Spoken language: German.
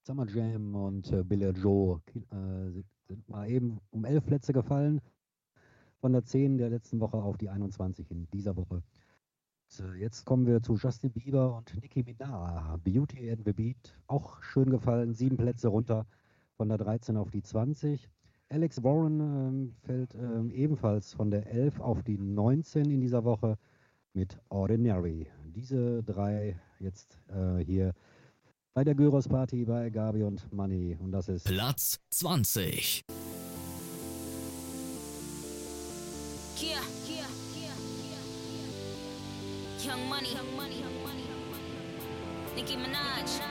Summer Jam und Billie Joe sind mal eben um 11 Plätze gefallen. Von der 10 der letzten Woche auf die 21 in dieser Woche. Jetzt kommen wir zu Justin Bieber und Nicki Minaj. Beauty and the Beat, auch schön gefallen. 7 Plätze runter von der 13 auf die 20. Alex Warren fällt ebenfalls von der 11 auf die 19 in dieser Woche mit Ordinary. Diese drei jetzt hier bei der Gyros Party bei Gabi und Money. Und das ist Platz 20. Yeah, Young Money, Nicki Minaj.